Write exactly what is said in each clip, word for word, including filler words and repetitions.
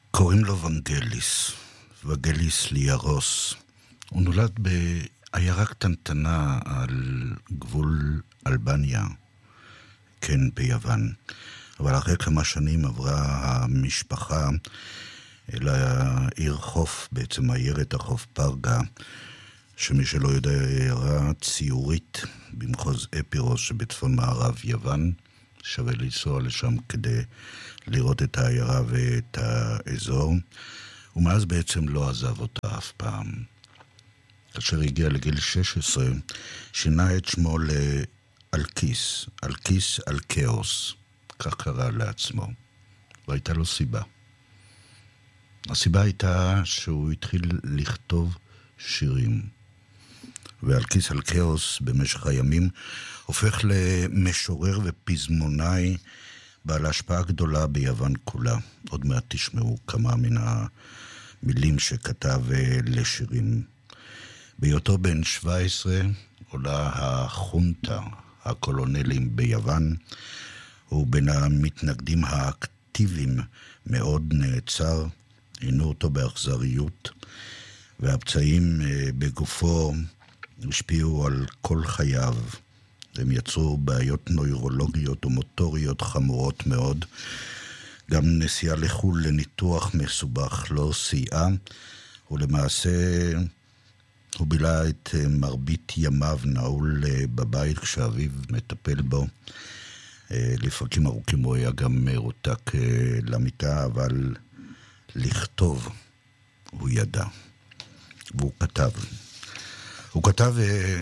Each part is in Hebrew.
קוראים לו ונגליס, ונגליס ליארוס. הוא נולד בעיירה קטנטנה על גבול אלבניה, כן, ביוון. אבל אחרי כמה שנים עברה המשפחה אל העיר חוף, בעצם עיירת החוף פרגה, שמי שלא יודע, עיירה ציורית במחוז אפירוס שבצפון מערב יוון. שווה לנסוע לשם כדי לראות את העיירה ואת האזור, ומאז בעצם לא עזב אותה אף פעם. כאשר הגיע לגיל שש עשרה, שינה את שמו לאלקיס, אלקיס אלקאוס, כך קרא לעצמו, והייתה לו סיבה. הסיבה הייתה שהוא התחיל לכתוב שירים, ואלקיס אלקאוס במשך הימים הופך למשורר ופזמונאי בעל השפעה גדולה ביוון כולה. עוד מעט תשמעו כמה מן המילים שכתב לשירים. בהיותו בן שבע עשרה עולה החונטה, הקולונלים ביוון, הוא בין המתנגדים האקטיביים מאוד נעצר, עינו אותו באכזריות, והפצעים בגופו השפיעו על כל חייו. הם יצרו בעיות נוירולוגיות ומוטוריות חמורות מאוד. גם נסיעה לחול לניתוח מסובך לא סייעה, ולמעשה הוא בילה את מרבית ימיו נעול בבית כשאביו מטפל בו. לפרקים ארוכים הוא היה גם מרותק למיטה, אבל לכתוב הוא ידע. והוא כתב. הוא כתב,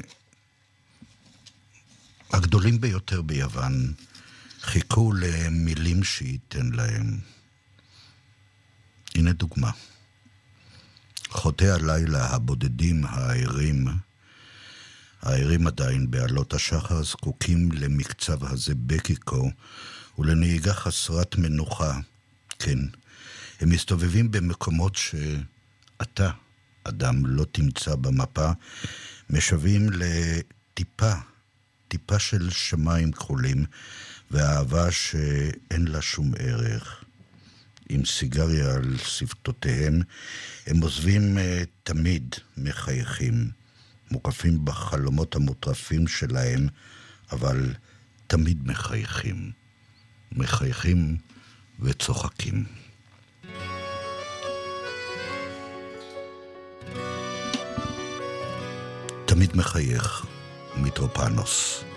הגדולים ביותר ביוון חיכו למילים שייתן להם. הנה דוגמה. חוטא הלילה הבודדים הערים, הערים עדיין בעלות השחר זקוקים למקצב הזה בקיקו ולנהיגה חסרת מנוחה. כן, הם מסתובבים במקומות שאתה, אדם, לא תמצא במפה, משווים לטיפה, טיפה של שמיים כחולים, והאהבה שאין לה שום ערך. עם סיגריה על שפתותיהם, הם עוזבים תמיד מחייכים, מוקפים בחלומות המוטרפים שלהם, אבל תמיד מחייכים. מחייכים וצוחקים. תמיד מחייך, מיטרופנוס.